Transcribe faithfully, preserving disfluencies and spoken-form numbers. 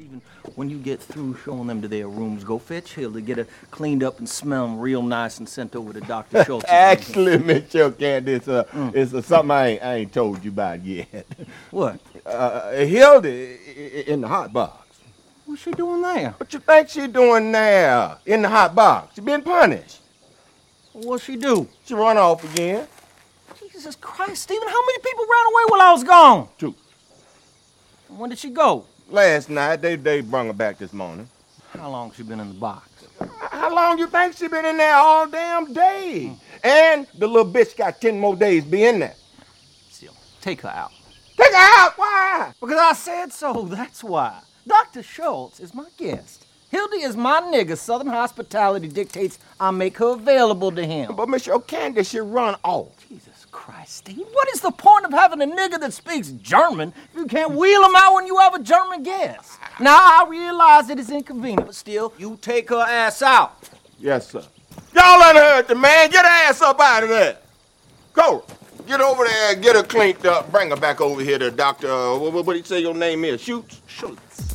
Stephen, when you get through showing them to their rooms, go fetch Hilda, get her cleaned up and smell 'em real nice and sent over to Doctor Schultz. Actually, Mister Candace, uh, mm. it's uh, something I ain't, I ain't told you about yet. What? Uh, Hilda in the hot box. What's she doing there? What you think she doing there in the hot box? She been punished. What'd she do? She run off again. Jesus Christ, Stephen, how many people ran away while I was gone? Two. When did she go? Last night. They they brung her back this morning. How long she been in the box? How long you think she been in there all damn day? Mm. And the little bitch got ten more days to be in there. Still, take her out. Take her out? Why? Because I said so, that's why. Doctor Schultz is my guest. Hilda is my nigga. Southern hospitality dictates I make her available to him. But Mister O'Candace should run off. Jesus Christ, Steve. What is the point of having a nigga that speaks German if you can't wheel him out when you have a German guest? Now, I realize it is inconvenient, but still, you take her ass out. Yes, sir. Y'all unheard the man. Get her ass up out of there. Cora, get over there and get her cleaned up. Bring her back over here to Doctor Uh, what, what do you say your name is? Schultz? Schultz.